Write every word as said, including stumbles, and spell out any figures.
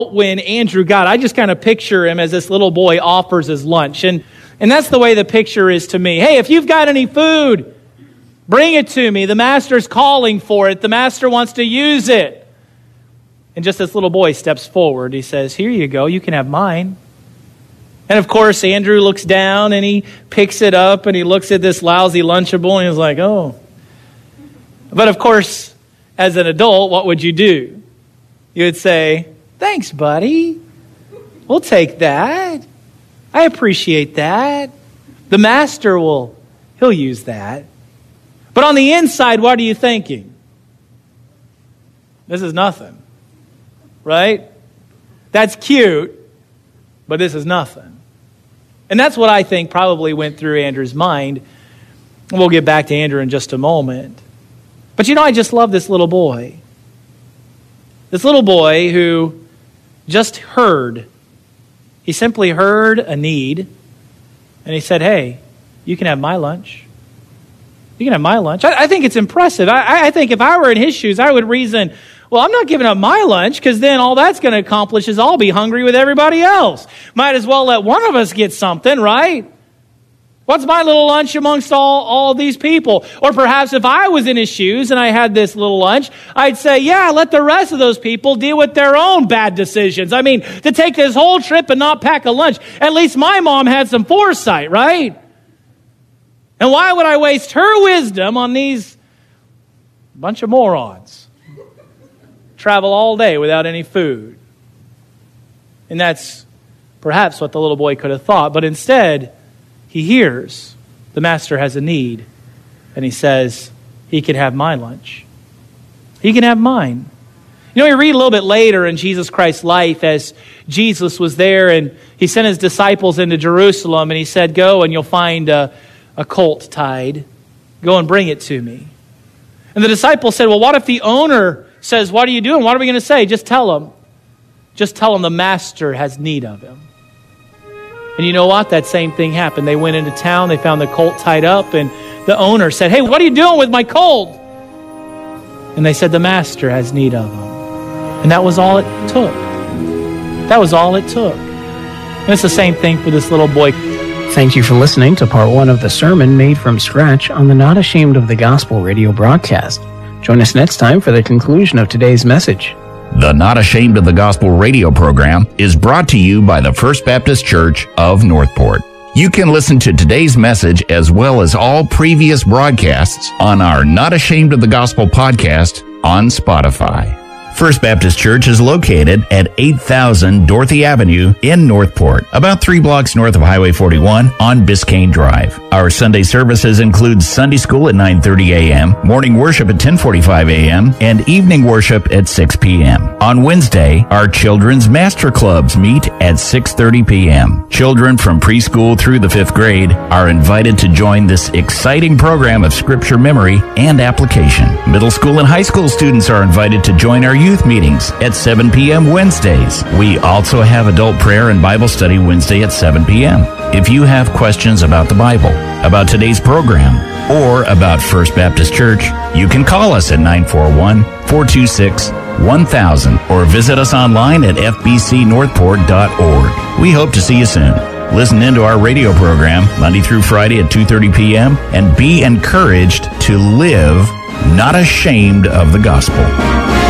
When Andrew got, I just kind of picture him as this little boy offers his lunch. And, and that's the way the picture is to me. Hey, if you've got any food, bring it to me. The master's calling for it. The master wants to use it. And just this little boy steps forward. He says, here you go. You can have mine. And of course, Andrew looks down and he picks it up and he looks at this lousy Lunchable and he's like, oh. But of course, as an adult, what would you do? You would say, thanks, buddy. We'll take that. I appreciate that. The master will, he'll use that. But on the inside, what are you thinking? This is nothing. Right? That's cute, but this is nothing. And that's what I think probably went through Andrew's mind. We'll get back to Andrew in just a moment. But you know, I just love this little boy. This little boy who just heard. He simply heard a need, and he said, hey, you can have my lunch. You can have my lunch. I, I think it's impressive. I, I think if I were in his shoes, I would reason, well, I'm not giving up my lunch because then all that's going to accomplish is I'll be hungry with everybody else. Might as well let one of us get something, right? What's my little lunch amongst all, all these people? Or perhaps if I was in his shoes and I had this little lunch, I'd say, yeah, let the rest of those people deal with their own bad decisions. I mean, to take this whole trip and not pack a lunch, at least my mom had some foresight, right? And why would I waste her wisdom on these bunch of morons? Travel all day without any food. And that's perhaps what the little boy could have thought. But instead, he hears the master has a need. And he says, he can have my lunch. He can have mine. You know, we read a little bit later in Jesus Christ's life as Jesus was there and he sent his disciples into Jerusalem and he said, go and you'll find a, a colt tied. Go and bring it to me. And the disciples said, well, what if the owner says, what are you doing? What are we going to say? Just tell him. Just tell him the master has need of him. And you know what? That same thing happened. They went into town. They found the colt tied up. And the owner said, hey, what are you doing with my colt? And they said, the master has need of him. And that was all it took. That was all it took. And it's the same thing for this little boy. Thank you for listening to part one of the sermon made from scratch on the Not Ashamed of the Gospel radio broadcast. Join us next time for the conclusion of today's message. The Not Ashamed of the Gospel radio program is brought to you by the First Baptist Church of Northport. You can listen to today's message as well as all previous broadcasts on our Not Ashamed of the Gospel podcast on Spotify. First Baptist Church is located at eight thousand Dorothy Avenue in Northport, about three blocks north of Highway forty-one on Biscayne Drive. Our Sunday services include Sunday school at nine thirty a.m., morning worship at ten forty-five a.m., and evening worship at six p.m. On Wednesday, our children's master clubs meet at six thirty p.m. Children from preschool through the fifth grade are invited to join this exciting program of scripture memory and application. Middle school and high school students are invited to join our youth meetings at seven p.m. Wednesdays. We also have adult prayer and Bible study Wednesday at seven p.m. If you have questions about the Bible, about today's program, or about First Baptist Church, you can call us at nine four one, four two six, one thousand or visit us online at f b c northport dot org. We hope to see you soon. Listen in to our radio program Monday through Friday at two thirty p.m. and be encouraged to live not ashamed of the gospel.